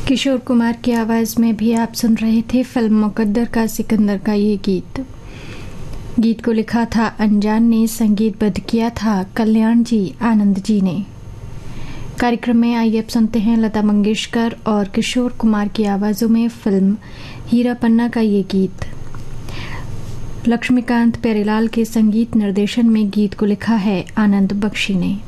किशोर कुमार की आवाज़ में भी आप सुन रहे थे फिल्म मुकद्दर का सिकंदर का ये गीत को लिखा था अनजान ने, संगीतबद्ध किया था कल्याण जी आनंद जी ने। कार्यक्रम में आइए अब सुनते हैं लता मंगेशकर और किशोर कुमार की आवाज़ों में फिल्म हीरा पन्ना का ये गीत। लक्ष्मीकांत प्यारेलाल के संगीत निर्देशन में गीत को लिखा है आनंद बख्शी ने।